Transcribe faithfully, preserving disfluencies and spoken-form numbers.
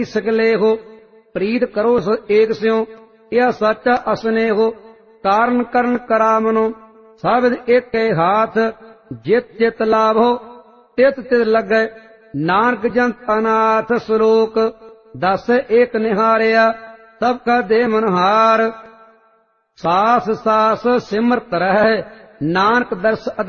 सकले हो। प्रीत करो एक स्यों यह साचा असनेहो। कारण करण करा मनो साबिद एक हाथ। जित चित लाभो तित तित लगे नानक जंत अनाथ। श्लोक दस एक निहारिया सब का दे मनहार। सास सास सिमरत रहे नानक दर्श